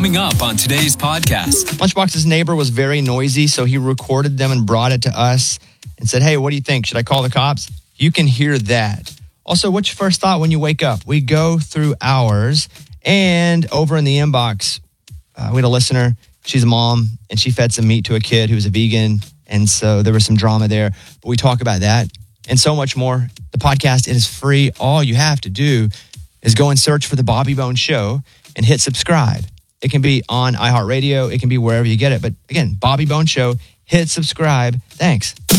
coming up on today's podcast. Lunchbox's neighbor was very noisy, so he recorded them and brought it to us and said, hey, what do you think? Should I call the cops? You can hear that. Also, what's your first thought when you wake up? We go through ours, and over in the inbox, we had a listener. She's a mom, and she fed some meat to a kid who was a vegan, and so there was some drama there. But we talk about that and so much more. The podcast, it is free. All you have to do is go and search for The Bobby Bones Show and hit subscribe. It can be on iHeartRadio. It can be wherever you get it. But again, Bobby Bones Show, hit subscribe. Thanks.